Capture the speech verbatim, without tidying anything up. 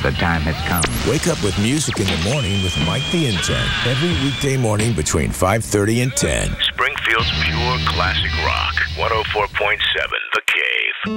The time has come. Wake up with music in the morning with Mike the Intern. Every weekday morning between five thirty and ten. Springfield's pure classic rock. one oh four point seven The Cave.